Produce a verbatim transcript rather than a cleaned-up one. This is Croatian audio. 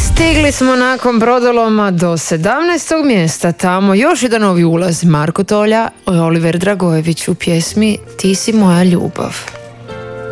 Stigli smo nakon brodoloma do sedamnaestog mjesta. Tamo još jedan novi ulaz. Marko Tolja i Oliver Dragojević u pjesmi Ti si moja ljubav.